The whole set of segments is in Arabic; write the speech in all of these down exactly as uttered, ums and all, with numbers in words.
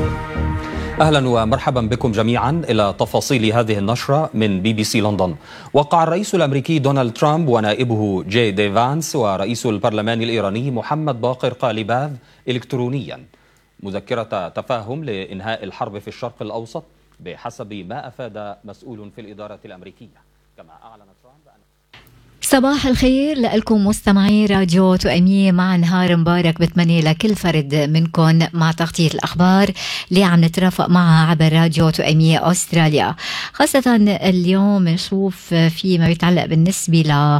أهلا ومرحبا بكم جميعا إلى تفاصيل هذه النشرة من بي بي سي لندن. وقع الرئيس الأمريكي دونالد ترامب ونائبه جي دي فانس ورئيس البرلمان الإيراني محمد باقر قالباف إلكترونيا مذكرة تفاهم لإنهاء الحرب في الشرق الأوسط بحسب ما أفاد مسؤول في الإدارة الأمريكية. كما أعلن ترامب أن صباح الخير لكم مستمعي راديو تؤمية، مع نهار مبارك بتمنى لكل فرد منكم مع تغطية الأخبار اللي عم نترافق معها عبر راديو تؤمية أستراليا. خاصة اليوم نشوف فيما يتعلق بالنسبة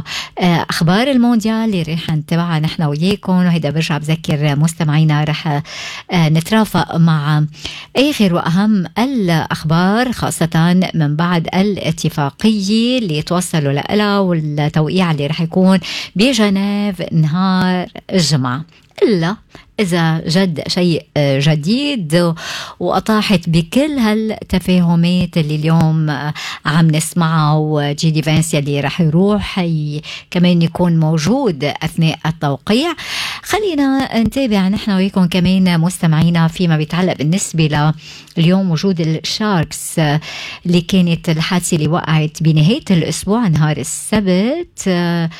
لأخبار المونديال اللي رح نتابعها نحن وياكم، وهيدا برجع بذكر مستمعينا رح نترافق مع آخر وأهم الأخبار، خاصة من بعد الاتفاقية اللي توصلوا لها والتوقيع اللي رح يكون بجنيف نهار الجمعة، إلا إذا جد شيء جديد وأطاحت بكل هالتفاهمات اللي اليوم عم نسمعها، وجي دي فانس اللي رح يروح كمان يكون موجود أثناء التوقيع. خلينا نتابع نحن ويكم كمان مستمعينا فيما بيتعلق بالنسبة لليوم وجود الشاركس اللي كانت الحادثة اللي وقعت بنهاية الأسبوع نهار السبت،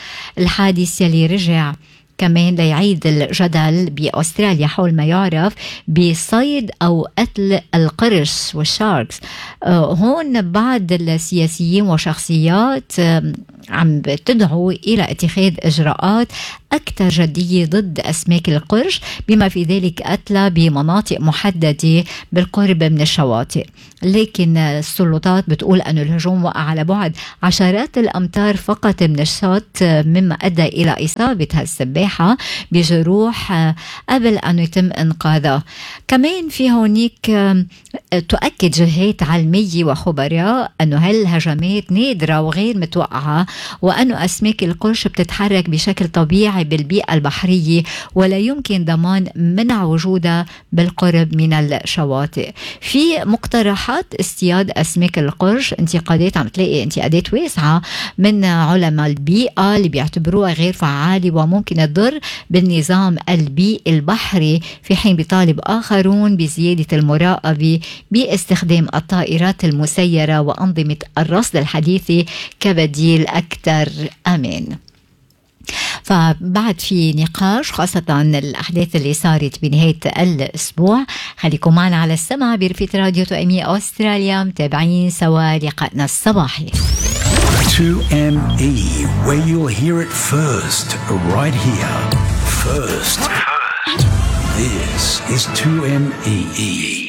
الحادث اللي رجع كمان ليعيد الجدل بأستراليا حول ما يعرف بصيد أو قتل القرش والشاركس. آه هون بعض السياسيين وشخصيات آه عم تدعو إلى اتخاذ إجراءات أكثر جدية ضد أسماك القرش، بما في ذلك قتلها بمناطق محددة بالقرب من الشواطئ. لكن السلطات بتقول أن الهجوم وقع على بعد عشرات الأمتار فقط من الشط، مما أدى إلى إصابة هالسباحة بجروح قبل أن يتم إنقاذها. كمان في هونيك تؤكد جهات علمية وخبراء أنه هالهجمات نادرة وغير متوقعة، وأنه أسماك القرش بتتحرك بشكل طبيعي بالبيئة البحرية ولا يمكن ضمان منع وجودها بالقرب من الشواطئ. في مقترحات اصطياد أسماك القرش، انتقادات عم تلاقي انتقادات واسعة من علماء البيئة اللي بيعتبروها غير فعالة وممكن تضر بالنظام البيئي البحري، في حين بيطالب آخرون بزيادة المراقبة باستخدام الطائرات المسيرة وأنظمة الرصد الحديثة كبديل أكثر أمان. فبعد في نقاش خاصة الأحداث اللي صارت بنهاية الأسبوع. خليكم معنا على السمع برفة راديو تؤمية أستراليا، متابعين سوا لقائنا الصباحي. تو إم إي where you'll hear it first, right here, first. This is تو إم إي.